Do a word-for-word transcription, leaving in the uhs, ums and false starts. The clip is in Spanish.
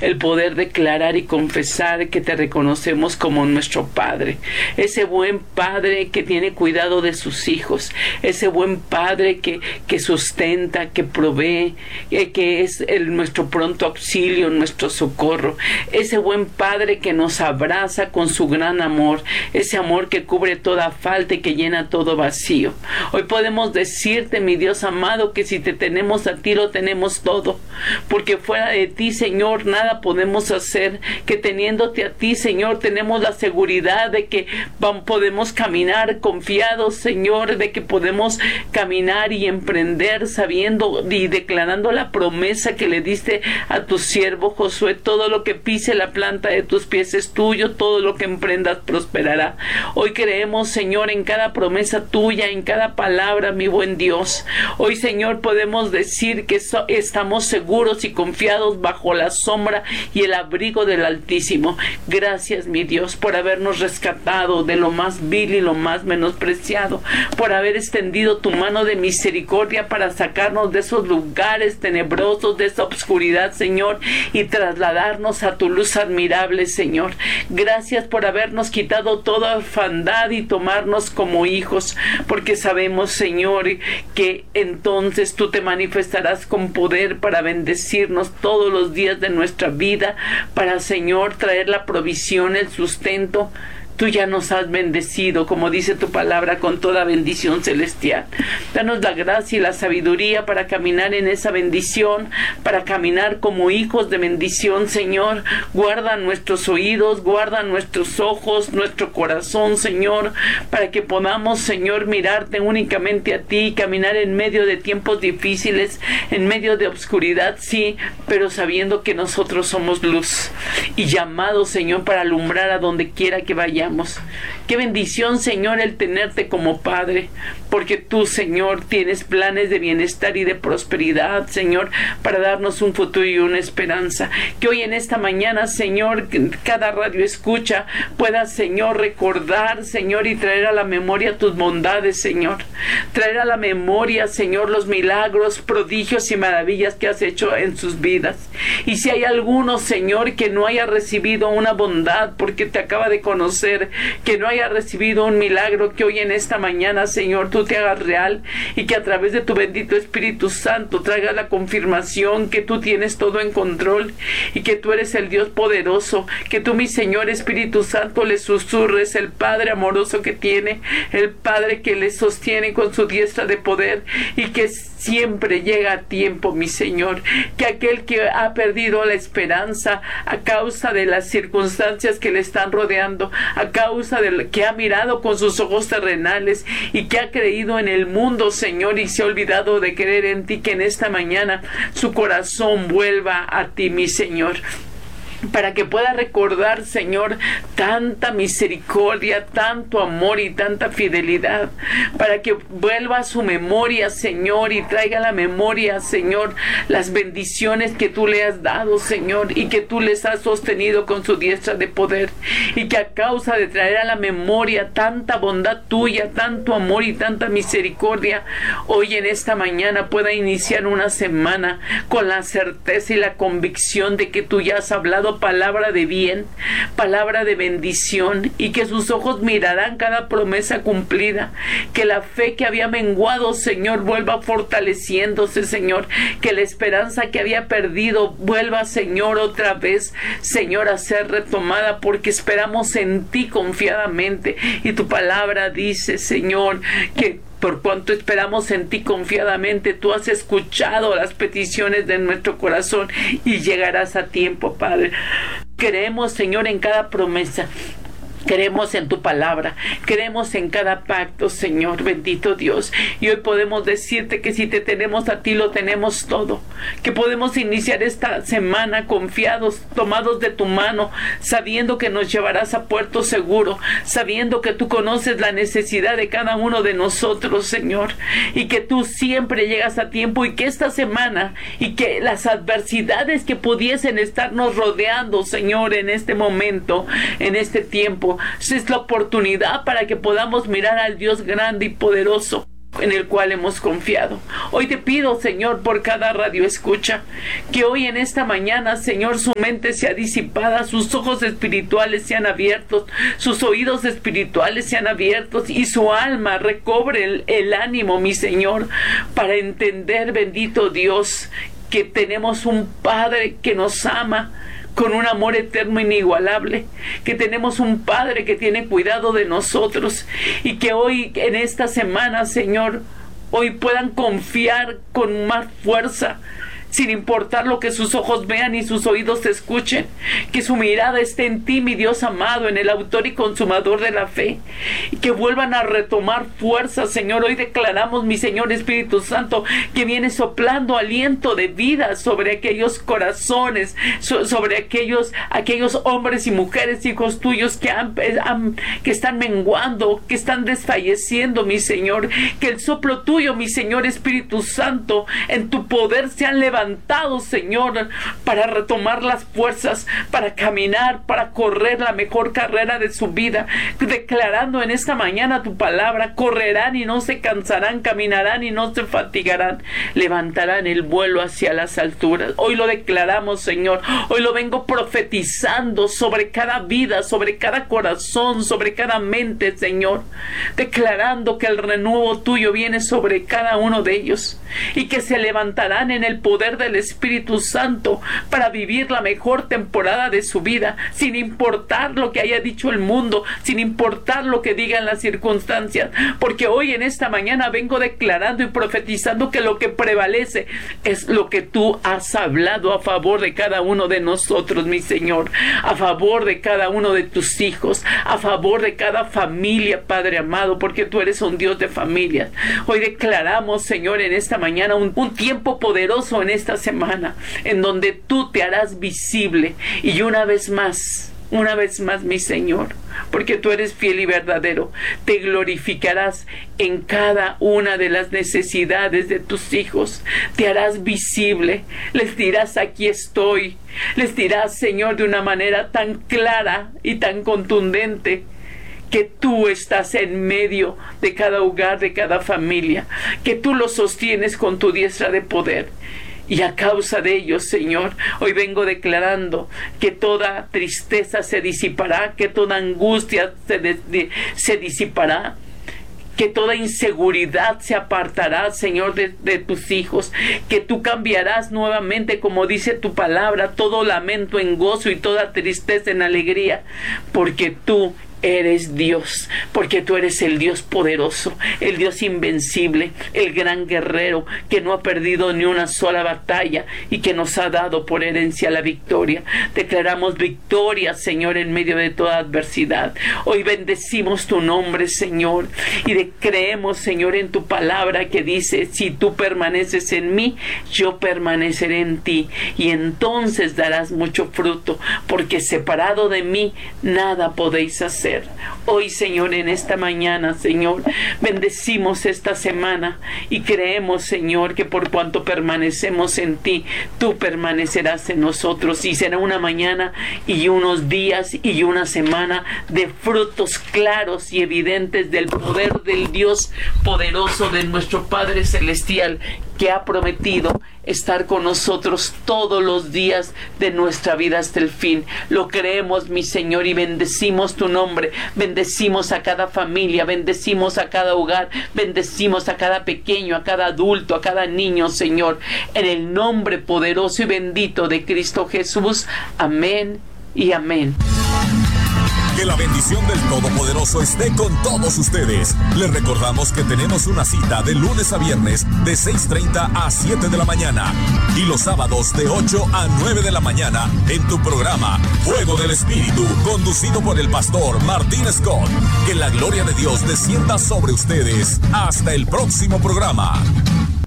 el poder declarar y confesar que te reconocemos como nuestro Padre, ese buen Padre que tiene cuidado de sus hijos, ese buen Padre que, que sustenta, que provee, eh, que es el, nuestro pronto auxilio, nuestro socorro, ese buen Padre que nos abraza con su gran amor, ese amor que cubre toda falta y que llena todo vacío. Hoy podemos decirte, mi Dios amado, que si te tenemos a ti lo tenemos todo, porque fuera de ti, Señor, nada podemos hacer, que teniéndote a ti, Señor, tenemos la seguridad de que podemos caminar confiados, Señor, de que podemos caminar y emprender sabiendo y declarando la promesa que le diste a tu siervo Josué: todo lo que pise la planta de tus pies es tuyo, todo lo que emprendas prosperará. Hoy creemos, Señor, en cada promesa tuya, en cada palabra, mi buen Dios. Hoy, Señor, podemos decir que so estamos seguros y confiados bajo la sombra y el abrigo del Altísimo. Gracias, mi Dios, por habernos rescatado de lo más vil y lo más menospreciado, por haber extendido tu mano de misericordia para sacarnos de esos lugares tenebrosos, de esa oscuridad, Señor, y trasladarnos a tu luz admirable, Señor. Gracias por habernos quitado toda orfandad y tomarnos como hijos, porque sabemos, Señor, que entonces tú te manifestarás con poder para bendecirnos todos los días de nuestra vida, para, Señor, traer la provisión, el sustento. Tú ya nos has bendecido, como dice tu palabra, con toda bendición celestial. Danos la gracia y la sabiduría para caminar en esa bendición, para caminar como hijos de bendición, Señor. Guarda nuestros oídos, guarda nuestros ojos, nuestro corazón, Señor, para que podamos, Señor, mirarte únicamente a ti y caminar en medio de tiempos difíciles, en medio de oscuridad, sí, pero sabiendo que nosotros somos luz y llamados, Señor, para alumbrar a donde quiera que vayamos. Qué bendición, Señor, el tenerte como Padre, porque tú, Señor, tienes planes de bienestar y de prosperidad, Señor, para darnos un futuro y una esperanza. Que hoy en esta mañana, Señor, cada radio escucha pueda, Señor, recordar, Señor, y traer a la memoria tus bondades, Señor. Traer a la memoria, Señor, los milagros, prodigios y maravillas que has hecho en sus vidas. Y si hay alguno, Señor, que no haya recibido una bondad porque te acaba de conocer, que no haya recibido un milagro, que hoy en esta mañana, Señor, tú te hagas real y que a través de tu bendito Espíritu Santo traigas la confirmación que tú tienes todo en control y que tú eres el Dios poderoso, que tú, mi Señor Espíritu Santo, le susurres el Padre amoroso que tiene, el Padre que le sostiene con su diestra de poder y que siempre llega a tiempo, mi Señor, que aquel que ha perdido la esperanza a causa de las circunstancias que le están rodeando, a causa de que ha mirado con sus ojos terrenales y que ha creído en el mundo, Señor, y se ha olvidado de creer en ti, que en esta mañana su corazón vuelva a ti, mi Señor, para que pueda recordar, Señor, tanta misericordia, tanto amor y tanta fidelidad, para que vuelva a su memoria, Señor, y traiga a la memoria, Señor, las bendiciones que tú le has dado, Señor, y que tú les has sostenido con su diestra de poder, y que a causa de traer a la memoria tanta bondad tuya, tanto amor y tanta misericordia, hoy en esta mañana pueda iniciar una semana con la certeza y la convicción de que tú ya has hablado palabra de bien, palabra de bendición, y que sus ojos mirarán cada promesa cumplida, que la fe que había menguado, Señor, vuelva fortaleciéndose, Señor, que la esperanza que había perdido vuelva, Señor, otra vez, Señor, a ser retomada, porque esperamos en ti confiadamente, y tu palabra dice, Señor, que por cuanto esperamos en ti confiadamente, tú has escuchado las peticiones de nuestro corazón y llegarás a tiempo, Padre. Creemos, Señor, en cada promesa. Creemos en tu palabra, creemos en cada pacto, Señor, bendito Dios. Y hoy podemos decirte que si te tenemos a ti, lo tenemos todo. Que podemos iniciar esta semana confiados, tomados de tu mano, sabiendo que nos llevarás a puerto seguro, sabiendo que tú conoces la necesidad de cada uno de nosotros, Señor. Y que tú siempre llegas a tiempo, y que esta semana, y que las adversidades que pudiesen estarnos rodeando, Señor, en este momento, en este tiempo, es la oportunidad para que podamos mirar al Dios grande y poderoso, en el cual hemos confiado. Hoy te pido, Señor, por cada radio escucha, que hoy en esta mañana, Señor, su mente sea disipada, sus ojos espirituales sean abiertos, sus oídos espirituales sean abiertos y su alma recobre el, el ánimo, mi Señor, para entender, bendito Dios, que tenemos un Padre que nos ama con un amor eterno inigualable, que tenemos un Padre que tiene cuidado de nosotros y que hoy en esta semana, Señor, hoy puedan confiar con más fuerza, sin importar lo que sus ojos vean y sus oídos escuchen, que su mirada esté en ti, mi Dios amado, en el autor y consumador de la fe, y que vuelvan a retomar fuerza, Señor. Hoy declaramos, mi Señor Espíritu Santo, que viene soplando aliento de vida sobre aquellos corazones, so, sobre aquellos, aquellos hombres y mujeres, hijos tuyos, que, han, han, que están menguando, que están desfalleciendo, mi Señor, que el soplo tuyo, mi Señor Espíritu Santo, en tu poder sean levantados, Señor, para retomar las fuerzas, para caminar, para correr la mejor carrera de su vida, declarando en esta mañana tu palabra: correrán y no se cansarán, caminarán y no se fatigarán, levantarán el vuelo hacia las alturas. Hoy lo declaramos, Señor, hoy lo vengo profetizando sobre cada vida, sobre cada corazón, sobre cada mente, Señor, declarando que el renuevo tuyo viene sobre cada uno de ellos y que se levantarán en el poder del Espíritu Santo para vivir la mejor temporada de su vida, sin importar lo que haya dicho el mundo, sin importar lo que digan las circunstancias, porque hoy en esta mañana vengo declarando y profetizando que lo que prevalece es lo que tú has hablado a favor de cada uno de nosotros, mi Señor, a favor de cada uno de tus hijos, a favor de cada familia, Padre amado, porque tú eres un Dios de familias. Hoy declaramos, Señor, en esta mañana un, un tiempo poderoso en esta semana, en donde tú te harás visible, y una vez más, una vez más, mi Señor, porque tú eres fiel y verdadero, te glorificarás en cada una de las necesidades de tus hijos, te harás visible, les dirás: aquí estoy, les dirás, Señor, de una manera tan clara y tan contundente, que tú estás en medio de cada hogar, de cada familia, que tú los sostienes con tu diestra de poder. Y a causa de ello, Señor, hoy vengo declarando que toda tristeza se disipará, que toda angustia se, de, de, se disipará, que toda inseguridad se apartará, Señor, de, de tus hijos, que tú cambiarás nuevamente, como dice tu palabra, todo lamento en gozo y toda tristeza en alegría, porque tú eres Dios, porque tú eres el Dios poderoso, el Dios invencible, el gran guerrero que no ha perdido ni una sola batalla y que nos ha dado por herencia la victoria. Declaramos victoria, Señor, en medio de toda adversidad. Hoy bendecimos tu nombre, Señor, y de, creemos, Señor, en tu palabra que dice: si tú permaneces en mí, yo permaneceré en ti, y entonces darás mucho fruto, porque separado de mí nada podéis hacer. Hoy, Señor, en esta mañana, Señor, bendecimos esta semana y creemos, Señor, que por cuanto permanecemos en ti, tú permanecerás en nosotros, y será una mañana y unos días y una semana de frutos claros y evidentes del poder del Dios poderoso, de nuestro Padre Celestial, que ha prometido estar con nosotros todos los días de nuestra vida hasta el fin. Lo creemos, mi Señor, y bendecimos tu nombre, bendecimos a cada familia, bendecimos a cada hogar, bendecimos a cada pequeño, a cada adulto, a cada niño, Señor, en el nombre poderoso y bendito de Cristo Jesús. Amén y amén. Que la bendición del Todopoderoso esté con todos ustedes. Les recordamos que tenemos una cita de lunes a viernes de seis treinta a siete de la mañana y los sábados de ocho a nueve de la mañana en tu programa Fuego del Espíritu, conducido por el pastor Martín Scott. Que la gloria de Dios descienda sobre ustedes. Hasta el próximo programa.